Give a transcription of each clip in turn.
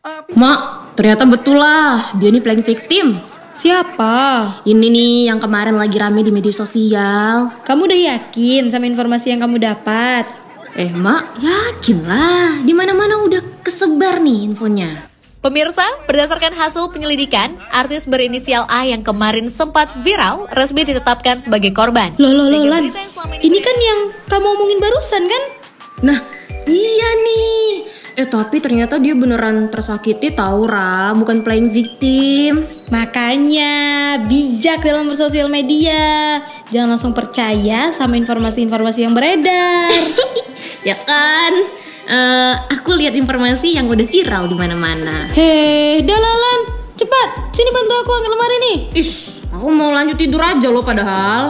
Mak, ternyata betul lah, dia nih playing victim. Siapa? Ini nih yang kemarin lagi rame di media sosial. Kamu udah yakin sama informasi yang kamu dapat? Mak, yakin lah. Di mana-mana udah kesebar nih infonya. Pemirsa, berdasarkan hasil penyelidikan, artis berinisial A yang kemarin sempat viral resmi ditetapkan sebagai korban. Loh, Lan. Ini kan yang kamu omongin barusan kan? Nah, iya nih. Tapi ternyata dia beneran tersakiti tahu, Ra, bukan playing victim. Makanya bijak dalam bersosial media. Jangan langsung percaya sama informasi-informasi yang beredar. Ya kan? Aku lihat informasi yang udah viral di mana-mana. Hei, Dalalan, cepat, sini bantu aku angkat lemari nih. Aku mau lanjut tidur aja loh padahal.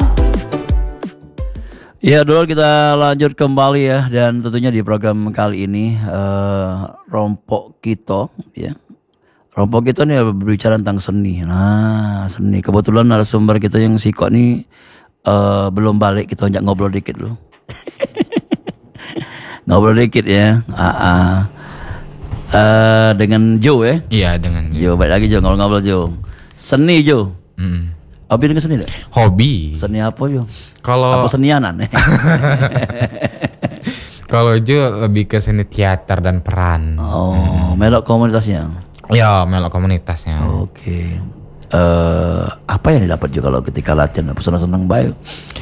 Ya dulu kita lanjut kembali ya, dan tentunya di program kali ini Rompok Kito ya. Rompok Kito nih berbicara tentang seni. Nah, seni. Kebetulan narasumber kita yang si Kok nih belum balik, kita ajak ngobrol dikit dulu. Ngobrol dikit ya. Dengan Joe ya. Iya, dengan Joe. Baik lagi Joe, ngobrol Joe. Seni Joe. Hobi dengan seni tak? Hobi. Seni apa Joe? Kalau apa senianan? Kalau Jo lebih ke seni teater dan peran. Oh, melok komunitasnya. Ya, melok komunitasnya. Oke. Apa yang didapat juga kalau ketika latihan? Apa senang-senang baik?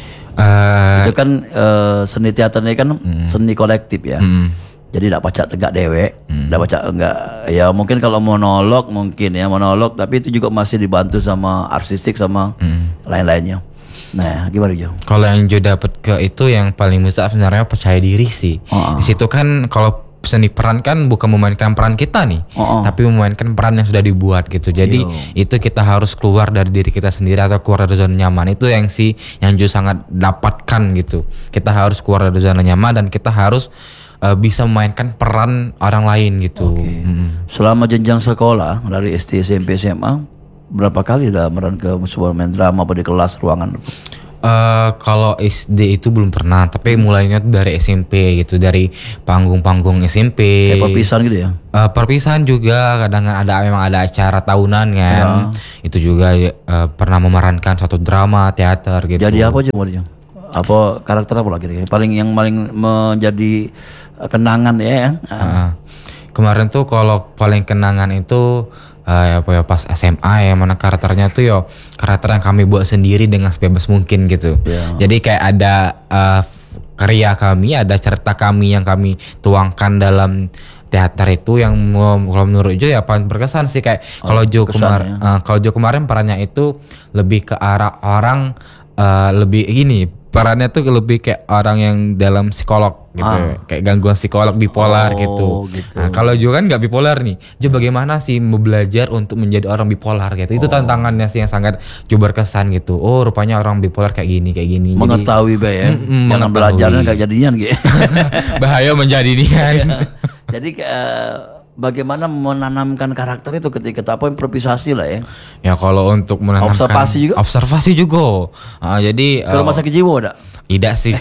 Itu kan seni teaternya kan seni kolektif ya. Jadi tidak pacak tegak dewek, tidak pacak enggak. Ya mungkin kalau monolog tapi itu juga masih dibantu sama artistik sama lain-lainnya. Nah, gimana Jo? Kalau yang Jo dapat ke itu yang paling besar sebenarnya percaya diri sih. Di situ kan kalau seni peran kan bukan memainkan peran kita nih, tapi memainkan peran yang sudah dibuat gitu. Jadi itu kita harus keluar dari diri kita sendiri atau keluar dari zona nyaman. Itu yang Jo sangat dapatkan gitu. Kita harus keluar dari zona nyaman dan kita harus bisa memainkan peran orang lain gitu. Selama jenjang sekolah dari SD, SMP, SMA, berapa kali udah meran ke sebuah main drama apa di kelas ruangan? Kalau SD itu belum pernah, tapi mulainya dari SMP gitu, dari panggung-panggung SMP. Kayak perpisahan gitu ya? Perpisahan juga, kadang memang ada acara tahunan kan. Itu juga pernah memerankan suatu drama teater gitu. Jadi apa aja modalnya? Apa karakter apa lagi? Paling menjadi kenangan ya? Kemarin tuh kalau paling kenangan itu pas SMA ya, mana karakternya tuh karakter yang kami buat sendiri dengan sebebas mungkin gitu. Jadi kayak ada karya kami, ada cerita kami yang kami tuangkan dalam teater itu yang kalau menurut Jo ya paling berkesan sih. Kayak kalau Jo kemarin perannya itu lebih ke arah orang lebih gini. Perannya tuh lebih kayak orang yang dalam psikolog gitu, kayak gangguan psikolog bipolar gitu. Nah, kalau Jo kan nggak bipolar nih, Jo bagaimana sih belajar untuk menjadi orang bipolar gitu? Itu tantangannya sih yang sangat Jo berkesan gitu. Oh, rupanya orang bipolar kayak gini. Mengetahui ya, jangan belajarnya kayak jadinya gitu. Bahaya menjadi nian. Jadi bagaimana menanamkan karakter itu ketika improvisasi lah ya? Ya kalau untuk menanamkan observasi juga. Jadi ke rumah sakit jiwa ada? Tidak sih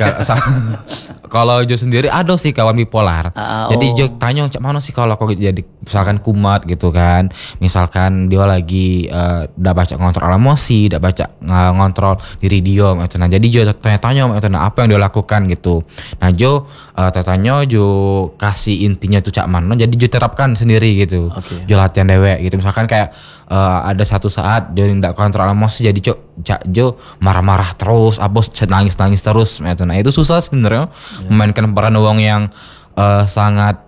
kalau Jo sendiri ada sih kawan bipolar. Jadi Jo tanya cak mana sih kalau kok jadi misalkan kumat gitu kan. Misalkan dia lagi udah baca ngontrol emosi, udah baca ngontrol diri dia gitu. Nah, jadi Jo tanya-tanya apa yang dia lakukan gitu. Nah, Jo tanya Jo kasih intinya tuh cak mana. Jadi Jo terapkan sendiri gitu. Jo latihan dewek gitu. Misalkan kayak ada satu saat Jo tidak kontrol emosi, jadi Jo marah-marah terus, nangis terus. Nah, itu susah sebenarnya memainkan peran wong yang sangat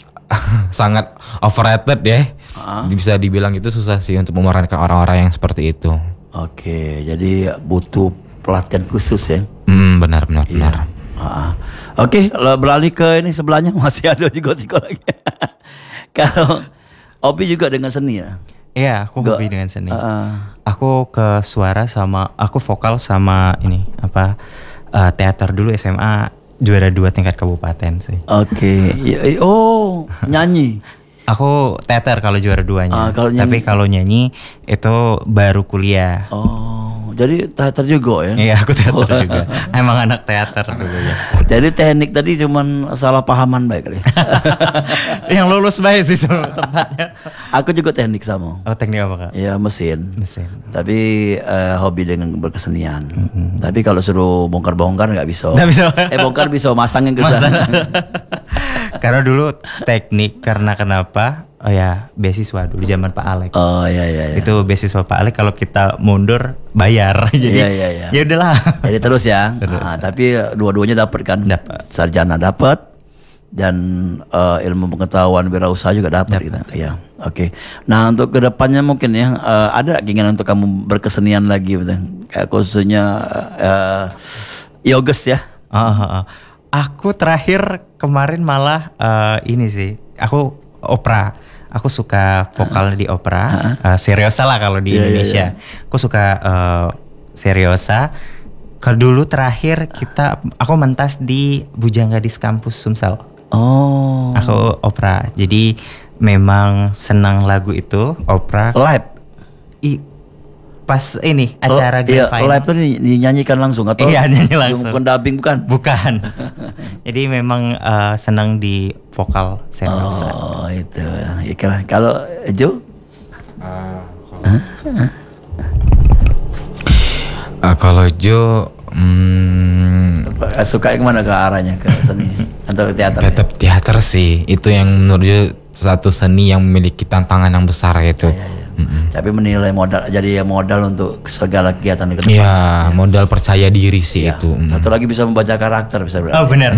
sangat overrated ya. Bisa dibilang itu susah sih untuk memerankan orang-orang yang seperti itu. Oke, jadi butuh pelatihan khusus ya. Benar. Oke, beralih ke ini sebelahnya masih ada juga psikolog. Kalau Opi juga dengan seni ya? Iya, aku hobi dengan seni. Aku ke suara sama aku vokal sama ini teater dulu SMA, juara 2 tingkat kabupaten sih. Oke. Nyanyi. Aku teater kalau juara 2-nya. Tapi kalau nyanyi itu baru kuliah. jadi teater juga ya. Iya, aku teater juga. Emang anak teater dulu ya. Jadi teknik tadi cuman salah pahaman baik kali. Yang lulus baik sih tempatnya. Aku juga teknik sama. Oh, teknik apa Kak? Ya mesin. Mesin. Tapi hobi dengan berkesenian. Tapi kalau suruh bongkar-bongkar nggak bisa. Nggak bisa. Bongkar bisa, masang yang kesana. Karena dulu teknik karena kenapa? Oh ya, beasiswa dulu zaman Pak Alek. Oh iya. Itu beasiswa Pak Alek, kalau kita mundur bayar. Jadi Iya. ya udahlah. Jadi terus ya. Tapi dua-duanya dapat kan? Dapat. Sarjana dapat dan ilmu pengetahuan wirausaha juga dapat gitu. Ya. Oke. Nah, untuk kedepannya mungkin ya ada keinginan untuk kamu berkesenian lagi betul. Kayak khususnya Yoges ya. Aku terakhir kemarin malah ini sih. Aku opera. Aku suka vokal di opera. Seriosa lah kalau di Indonesia. Aku suka seriosa. Kalau dulu terakhir aku mentas di Bujang Gadis Kampus Sumsel. Oh. Aku opera. Jadi memang senang lagu itu, opera. Live. Pas ini acara Grand Final. Live tuh dinyanyikan langsung atau? Iya, nyanyi langsung. Bukan dubbing bukan? Bukan. Jadi memang senang di vokal seriosa. Oh itu. Iyalah. Kalau Jo? Kalau Jo suka yang mana ke arahnya, ke seni atau ke teater? tetap teater sih. Itu yang menurut Jo satu seni yang memiliki tantangan yang besar itu. Tapi menilai modal untuk segala kegiatan ke depan. Iya, modal percaya diri sih itu. Satu lagi bisa membaca karakter bisa berarti. Oh benar.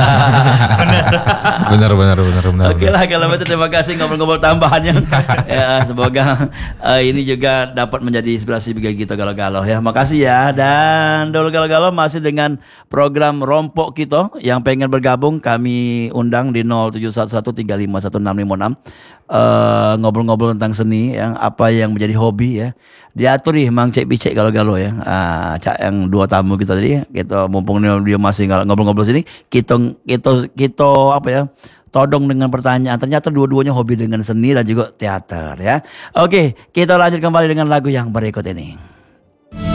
benar. Oke lah, kalau begitu terima kasih ngobrol-ngobrol tambahannya. Ya, semoga ini juga dapat menjadi inspirasi bagi kita galau-galau ya. Makasih ya. Dan Dol Galau-galau masih dengan program Rompok kita. Yang pengen bergabung kami undang di 0711351656. Ngobrol-ngobrol tentang seni yang apa yang menjadi hobi ya. Diatur nih Mang Cek Bicek galau-galau ya. Cak yang dua tamu kita tadi, kita mumpung dia masih ngobrol-ngobrol sini, kita apa ya? Todong dengan pertanyaan. Ternyata dua-duanya hobi dengan seni dan juga teater ya. Oke, kita lanjut kembali dengan lagu yang berikut ini.